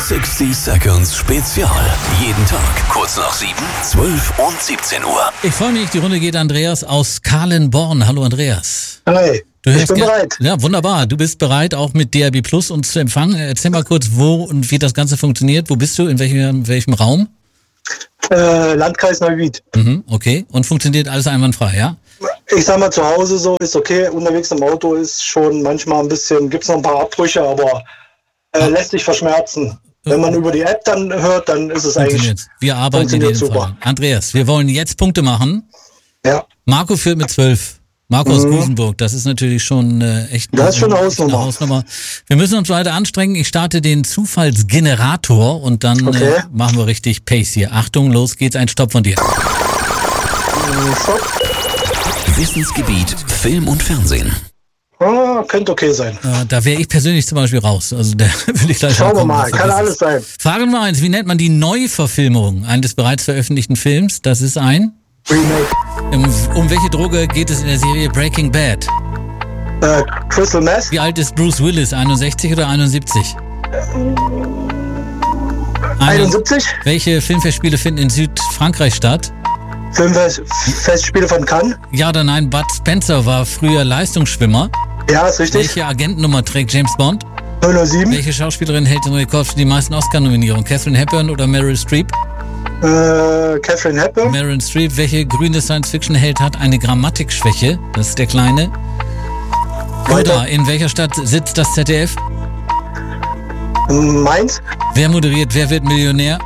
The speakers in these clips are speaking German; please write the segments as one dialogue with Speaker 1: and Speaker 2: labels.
Speaker 1: 60 Seconds Spezial. Jeden Tag kurz nach 7, 12 und 17 Uhr.
Speaker 2: Ich freue mich, die Runde geht Andreas aus Kahlenborn. Hallo Andreas.
Speaker 3: Hi, ich bin bereit.
Speaker 2: Ja, wunderbar. Du bist bereit, auch mit DAB Plus uns zu empfangen. Erzähl mal kurz, wo und wie das Ganze funktioniert. Wo bist du? In welchem Raum?
Speaker 3: Landkreis Neuwied.
Speaker 2: Okay. Und funktioniert alles einwandfrei, ja?
Speaker 3: Ich sag mal, zu Hause so ist okay. Unterwegs im Auto ist schon manchmal ein bisschen, gibt's noch ein paar Abbrüche, aber lässt sich verschmerzen. Wenn man über die App dann hört, dann ist es eigentlich.
Speaker 2: Wir arbeiten in jedem
Speaker 3: super.
Speaker 2: Fall. Andreas, wir wollen jetzt Punkte machen.
Speaker 3: Ja.
Speaker 2: Marco führt mit 12. Marco aus Gusenburg, das ist natürlich schon echt
Speaker 3: das ist schon eine
Speaker 2: Hausnummer. Wir müssen uns weiter anstrengen. Ich starte den Zufallsgenerator und dann machen wir richtig Pace hier. Achtung, los geht's, ein Stopp von dir.
Speaker 3: Stopp.
Speaker 1: Wissensgebiet Film und Fernsehen.
Speaker 3: Könnte okay sein.
Speaker 2: Da wäre ich persönlich zum Beispiel raus. Also da würde ich gleich
Speaker 3: Schauen wir mal, kann alles sein.
Speaker 2: Frage Nummer 1, wie nennt man die Neuverfilmung eines bereits veröffentlichten Films? Das ist ein
Speaker 3: Remake.
Speaker 2: Um welche Droge geht es in der Serie Breaking Bad?
Speaker 3: Crystal Meth.
Speaker 2: Wie alt ist Bruce Willis? 61 oder 71?
Speaker 3: 71.
Speaker 2: Welche Filmfestspiele finden in Südfrankreich statt?
Speaker 3: Filmfestspiele von Cannes.
Speaker 2: Ja oder nein, Bud Spencer war früher Leistungsschwimmer.
Speaker 3: Ja, ist richtig.
Speaker 2: Welche Agentennummer trägt James Bond?
Speaker 3: 007.
Speaker 2: Welche Schauspielerin hält den Rekord für die meisten Oscar-Nominierungen? Catherine Hepburn oder Meryl Streep?
Speaker 3: Catherine Hepburn.
Speaker 2: Meryl Streep. Welche grüne Science-Fiction-Held hat eine Grammatikschwäche? Das ist der Kleine. Oder in welcher Stadt sitzt das ZDF?
Speaker 3: Mainz.
Speaker 2: Wer moderiert Wer wird Millionär?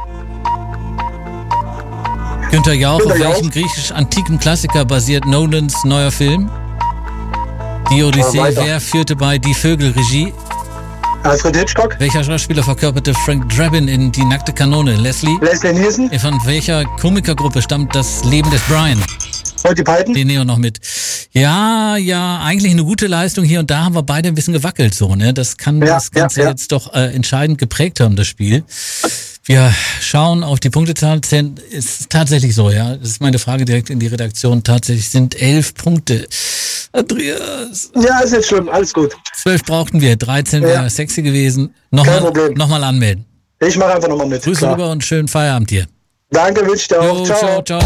Speaker 2: Günther Jauch. Auf welchem griechisch-antiken Klassiker basiert Nolans neuer Film? Die Odyssee. Wer führte bei Die Vögel Regie?
Speaker 3: Alfred Hitchcock.
Speaker 2: Welcher Schauspieler verkörperte Frank Drabin in Die nackte Kanone? Leslie
Speaker 3: Nielsen.
Speaker 2: Von welcher Komikergruppe stammt Das Leben des Brian?
Speaker 3: Monty Python.
Speaker 2: Den Neo noch mit. Ja, eigentlich eine gute Leistung. Hier und da haben wir beide ein bisschen gewackelt, so, ne? Das kann das Ganze jetzt doch entscheidend geprägt haben, das Spiel. Wir schauen auf die Punktezahl. Ist tatsächlich so, ja. Das ist meine Frage direkt in die Redaktion. Tatsächlich sind 11 Punkte. Andreas.
Speaker 3: Ja, ist nicht schlimm. Alles gut.
Speaker 2: 12 brauchten wir. 13 wäre sexy gewesen. Nochmal anmelden.
Speaker 3: Ich mache einfach nochmal mit.
Speaker 2: Grüße rüber und schönen Feierabend dir.
Speaker 3: Danke, wünsche ich dir auch.
Speaker 2: Ciao.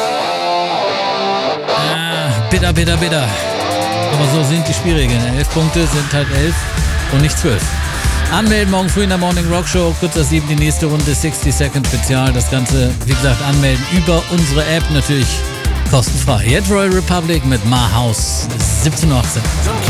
Speaker 2: Bitter. Aber so sind die Spielregeln. 11 Punkte sind halt 11 und nicht 12. Anmelden morgen früh in der Morning Rock Show. Kurz nach 7 die nächste Runde 60 Second Spezial. Das Ganze, wie gesagt, anmelden über unsere App. Natürlich kostenfrei. Jetzt Royal Republic mit Ma House 17:18 Uhr.